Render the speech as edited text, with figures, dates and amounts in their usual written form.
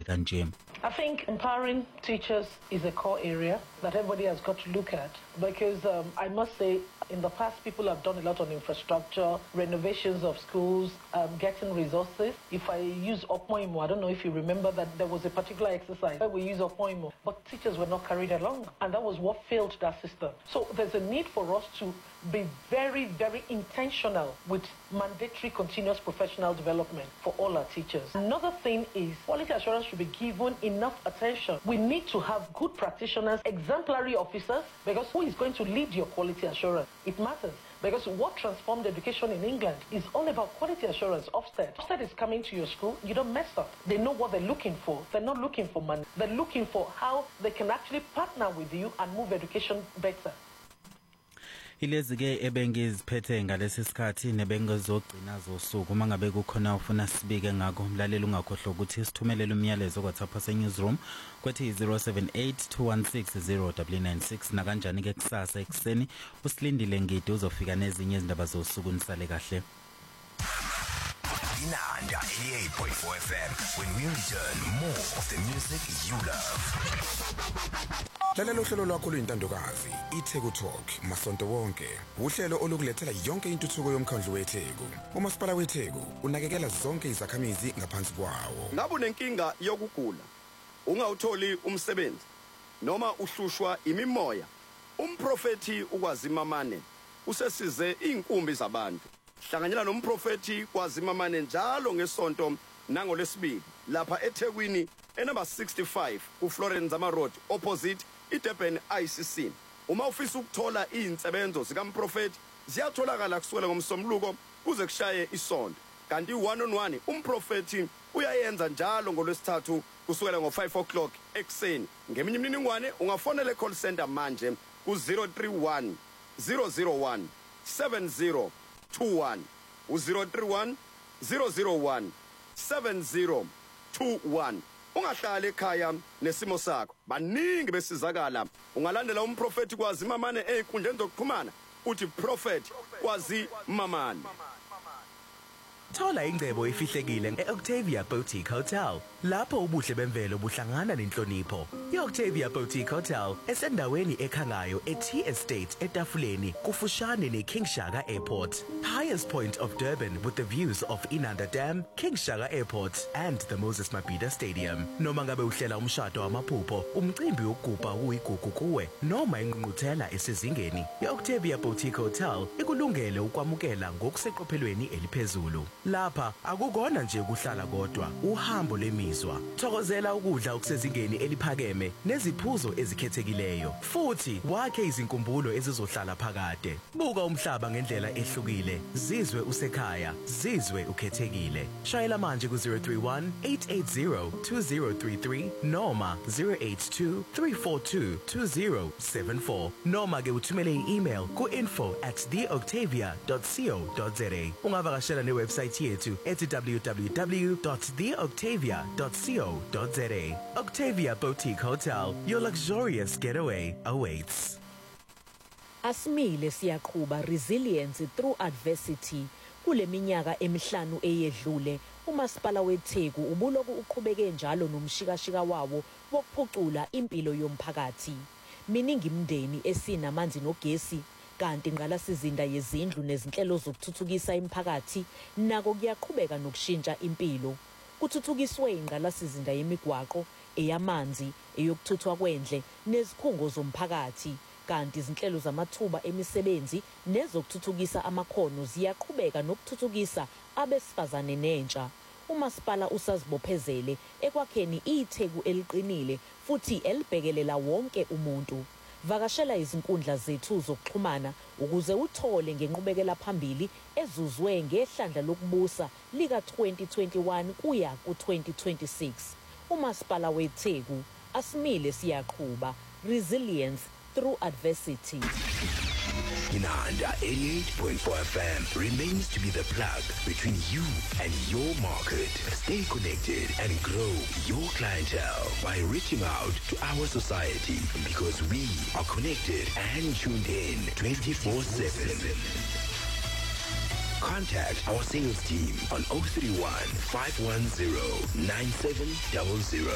kanje. I think empowering teachers is a core area that everybody has got to look at because I must say in the past people have done a lot on infrastructure, renovations of schools, getting resources. If I use Opoimo, I don't know if you remember that there was a particular exercise where we use Opoimo, but teachers were not carried along, and that was what failed that system. So there's a need for us to be very, very intentional with mandatory continuous professional development for all our teachers. Another thing is quality assurance should be given enough attention. We need to have good practitioners, exemplary officers, because who is going to lead your quality assurance? It matters. Because what transformed education in England is all about quality assurance. Ofsted is coming to your school, you don't mess up. They know what they're looking for. They're not looking for money. They're looking for how they can actually partner with you and move education better. Ilezi-ke ebengiziphethe ngalesi sikhathi nebengizogcina zosuku uma ngabe kukhona ufuna sibike ngakho umlaleli ungakhohlwa ukuthi sithumelele umyalezo kwaThapha seNewsroom kwethi 0782160996 nakanjani-ke kusasa ekuseni usilindile ngidi uzofika nezinye izindaba zosuku nisale kahle. Inanda 88.4 FM when we return more of the music you love. Lalela uhlelo lwakho luyintandokazi iTheku Talk masonto wonke uhlelo olukulethela yonke intuthuko yomkhandlu weTheku. Umasipala weTheku unakekela zonke izakhamizi ngaphansi kwawo. Ngabe unenkinga yokugula ungawutholi umsebenzi noma uhlushwa imimoya umprofeti ukwazimamane usesize inkumbi zabantu. Hlanganyela nomprofeti kwaZimamane njalo ngesonto nangolesibili lapha eThekwini enumber 65 kuFlorence Zama Road opposite iDurban ICC. Uma ufisa ukuthola izinsebenzo zikamprofeti ziyatholakala kusukela ngomsombuluko kuze kushaye isonto. Kanti 1-on-1 umprofeti uyayenza njalo ngolwesithathu kusukela ngo5 o'clock ekseni. Ngeminye imininingwane ungafonela call center manje ku 031 001 70 21 031 001 7021. Ungahlala ekhaya nesimo sakho baningi besizakala ungalandela umprofeti kwaZimamane einkundleni zokuxhumana uthi prophet kwaZimamane. Thola ingcebo efihlekile eOctavia Boutique Hotel lapho ubuhle bemvelo buhlangana nenhlonipho. iOctavia Boutique Hotel esendaweni ekhangayo eT Estate eTafuleni kufushane neKing Shaka Airport. Highest point of Durban with the views of Inanda Dam, King Shaka Airport and the Moses Mabhida Stadium. Noma ngabe uhlela umshado wamaphupho, umcimbi wokugubha uyigugu kuwe noma ingqungquthela esezingeni, iOctavia Boutique Hotel ikulungele ukwamukela ngokuseqophelweni eliphezulu. Lapha akukona nje ukuhlala kodwa, uhambo lemizwa. Thokozela ukudla okusezingeni eliphakeme neziphuzo ezikhethekileyo. Futhi wakhe izinkumbulo ezizohlala phakade. Buka umhlaba ngendlela ehlukile, zizwe usekhaya, zizwe ukhethekile. Shayela manje ku 031 880 2033 noma 082 342 2074 noma ke uthumele i-email ku info@theoctavia.co.za. Ungavakashela newebsite yethu ethi www.theoctavia.co.za. Octavia Boutique Hotel, your luxurious getaway awaits. Asimile siyaqhuba resilience through adversity. Kule minyaka emihlanu eyedlule, umasipala weTheku ubuloku uqhubeke njalo nomshikashika wawo wokuphucula impilo yomphakathi. Miningi imndeni esinamanzi nogesi kanti ingqalasizinda yezindlu nezinhlelo zokuthuthukisa imiphakathi nako kuyaqhubeka nokushintsha impilo. Kuthuthukiswe ingqalasizinda yemigwaqo, eyamanzi, eyokuthuthwa kwendle nezikhungo zomphakathi. Kanti izinhlelo zamathuba emisebenzi nezokuthuthukisa amakhono ziyaqhubeka nokuthuthukisa abesifazane nentsha. Umasipala usazibophezele ekwakheni iTheku eliqinile futhi elibhekelela wonke umuntu. Vakashela izinkundla zethu zokuxhumana ukuze uthole ngenqubekela phambili ezuzwe ngehlandla lokubusa lika 2021 kuya ku 2026. Umasipala weTheku asimile siyaqhuba resilience through adversity. Inanda 88.4 FM remains to be the plug between you and your market. Stay connected and grow your clientele by reaching out to our society because we are connected and tuned in 24/7. Contact our sales team on 031 510 9700.